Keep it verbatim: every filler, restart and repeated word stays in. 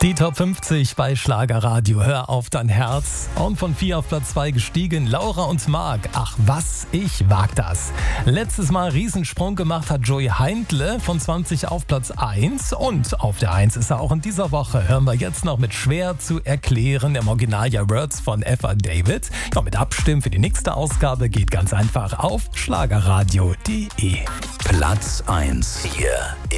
Die Top fünfzig bei Schlagerradio. Hör auf dein Herz. Und von vier auf Platz zwei gestiegen Laura und Marc. Ach was, ich wag das. Letztes Mal Riesensprung gemacht hat Joey Heindle von zwanzig auf Platz eins. Und auf der eins ist er auch in dieser Woche. Hören wir jetzt noch mit Schwer zu erklären. Im Original ja Words von Eva David. Ja, mit Abstimmen für die nächste Ausgabe geht ganz einfach auf schlagerradio punkt de. Platz eins hier